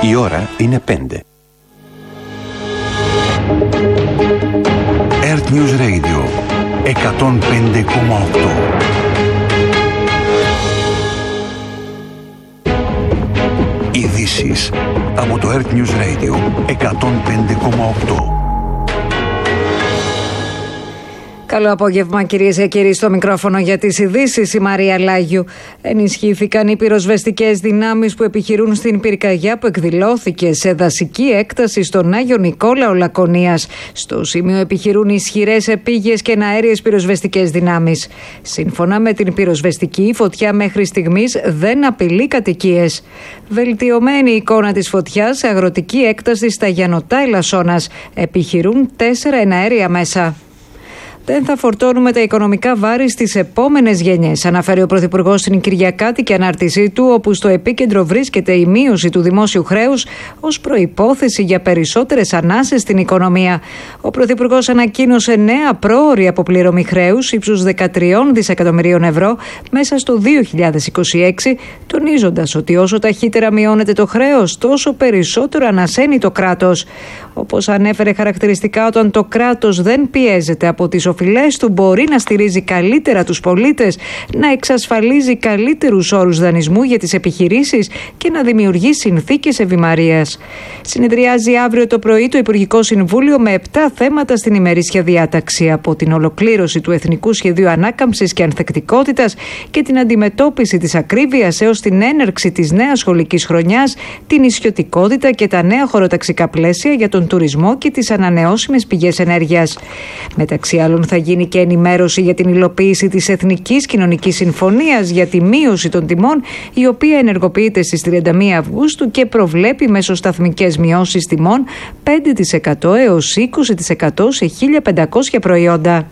Η ώρα είναι 5. Earth News Radio 105,8. Ειδήσεις από το Earth News Radio 105,8. Καλό απόγευμα, κυρίες και κύριοι, στο μικρόφωνο για τις ειδήσεις η Μαρία Λάγιου. Ενισχύθηκαν οι πυροσβεστικές δυνάμεις που επιχειρούν στην πυρκαγιά που εκδηλώθηκε σε δασική έκταση στον Άγιο Νικόλαο Λακωνίας. Στο σημείο επιχειρούν ισχυρές επίγειες και εναέριες πυροσβεστικές δυνάμεις. Σύμφωνα με την πυροσβεστική, η φωτιά μέχρι στιγμής δεν απειλεί κατοικίες. Βελτιωμένη εικόνα της φωτιάς σε αγροτική έκταση στα Γιαννωτά Ελασσόνας. Επιχειρούν 4 εναέρια μέσα. Δεν θα φορτώνουμε τα οικονομικά βάρη στις επόμενες γενιές, αναφέρει ο Πρωθυπουργός στην Κυριακάτικη ανάρτησή του, όπου στο επίκεντρο βρίσκεται η μείωση του δημόσιου χρέους ως προϋπόθεση για περισσότερες ανάσες στην οικονομία. Ο Πρωθυπουργός ανακοίνωσε νέα πρόωρη αποπληρωμή χρέους ύψους 13 δισεκατομμυρίων ευρώ μέσα στο 2026, τονίζοντας ότι όσο ταχύτερα μειώνεται το χρέος, τόσο περισσότερο ανασένει το κράτος. Όπως ανέφερε χαρακτηριστικά, όταν το κράτος δεν πιέζεται από τις οφειλές του, μπορεί να στηρίζει καλύτερα τους πολίτες, να εξασφαλίζει καλύτερους όρους δανεισμού για τις επιχειρήσεις και να δημιουργεί συνθήκες ευημαρίας. Συνεδριάζει αύριο το πρωί το Υπουργικό Συμβούλιο με 7 θέματα στην ημερήσια διάταξη, από την ολοκλήρωση του Εθνικού Σχεδίου Ανάκαμψης και Ανθεκτικότητας και την αντιμετώπιση της ακρίβειας έως την έναρξη της νέας σχολικής χρονιάς, την ισιωτικότητα και τα νέα χωροταξικά πλαίσια για τον τουρισμό και τις ανανεώσιμες πηγές ενέργειας. Μεταξύ άλλων, θα γίνει και ενημέρωση για την υλοποίηση της Εθνικής Κοινωνικής Συμφωνίας για τη μείωση των τιμών, η οποία ενεργοποιείται στις 31 Αυγούστου και προβλέπει μεσοσταθμικές μειώσεις τιμών 5% έως 20% σε 1.500 προϊόντα.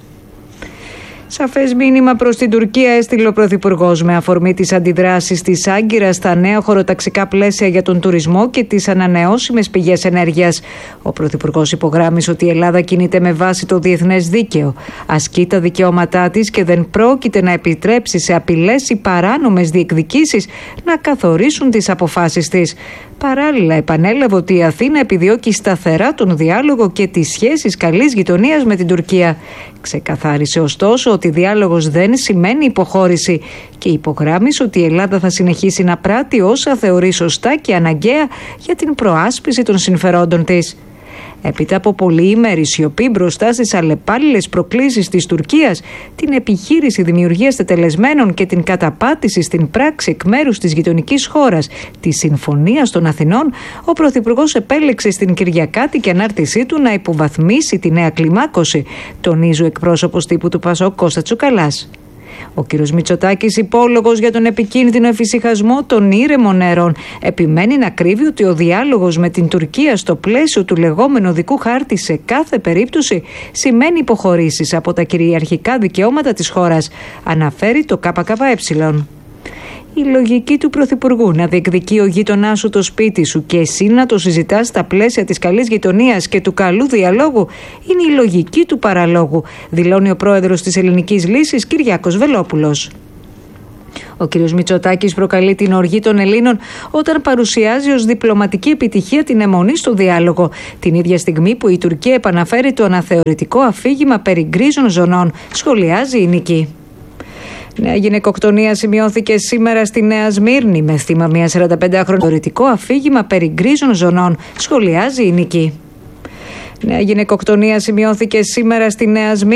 Σαφές μήνυμα προς την Τουρκία έστειλε ο Πρωθυπουργός με αφορμή τις αντιδράσεις της Άγκυρας στα νέα χωροταξικά πλαίσια για τον τουρισμό και τις ανανεώσιμες πηγές ενέργειας. Ο Πρωθυπουργός υπογράμμισε ότι η Ελλάδα κινείται με βάση το διεθνές δίκαιο, ασκεί τα δικαιώματά της και δεν πρόκειται να επιτρέψει σε απειλές ή παράνομες διεκδικήσεις να καθορίσουν τις αποφάσεις της. Παράλληλα, επανέλαβε ότι η Αθήνα επιδιώκει σταθερά τον διάλογο και τις σχέσεις καλής γειτονίας με την Τουρκία. Ξεκαθάρισε ωστόσο ότι διάλογος δεν σημαίνει υποχώρηση και υπογράμμισε ότι η Ελλάδα θα συνεχίσει να πράττει όσα θεωρεί σωστά και αναγκαία για την προάσπιση των συμφερόντων της. Έπειτα από πολυήμερη σιωπή μπροστά στις αλλεπάλληλες προκλήσεις της Τουρκίας, την επιχείρηση δημιουργίας τετελεσμένων και την καταπάτηση στην πράξη εκ μέρους της γειτονικής χώρας της Συμφωνίας των Αθηνών, ο Πρωθυπουργός επέλεξε στην Κυριακάτικη ανάρτησή του να υποβαθμίσει τη νέα κλιμάκωση, τονίζει ο εκπρόσωπος τύπου του ΠΑΣΟΚ Κώστα Τσουκαλάς. Ο κ. Μητσοτάκης, υπόλογος για τον επικίνδυνο εφησυχασμό των ήρεμων νερών, επιμένει να κρύβει ότι ο διάλογος με την Τουρκία στο πλαίσιο του λεγόμενου οδικού χάρτη σε κάθε περίπτωση σημαίνει υποχωρήσεις από τα κυριαρχικά δικαιώματα της χώρας, αναφέρει το ΚΚΕ. Η λογική του Πρωθυπουργού να διεκδικεί ο γείτονάς σου το σπίτι σου και εσύ να το συζητάς στα πλαίσια της καλής γειτονίας και του καλού διαλόγου είναι η λογική του παραλόγου, δηλώνει ο πρόεδρος της Ελληνικής Λύσης Κυριάκος Βελόπουλος. Ο κ. Μητσοτάκης προκαλεί την οργή των Ελλήνων όταν παρουσιάζει ως διπλωματική επιτυχία την αιμονή στο διάλογο, την ίδια στιγμή που η Τουρκία επαναφέρει το αναθεωρητικό αφήγημα περί γκρίζων ζωνών, σχολιάζει η Νίκη. Νέα γυναικοκτονία σημειώθηκε σήμερα στη Νέα Σμύρνη με θύμα μια 45χρονη. Θεωρητικό αφήγημα περί γκρίζων ζωνών, σχολιάζει η Νίκη. Νέα γυναικοκτονία σημειώθηκε σήμερα στη Νέα Σμύρνη.